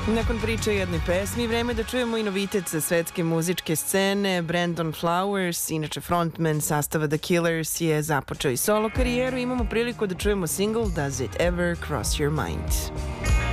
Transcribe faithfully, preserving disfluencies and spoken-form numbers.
Nakon priče o jednoj pesmi, vreme da čujemo i novitet sa svetske muzičke scene. Brandon Flowers, inače frontman sastava The Killers, je započeo i solo karijeru. Imamo priliku da čujemo single Does It Ever Cross Your Mind.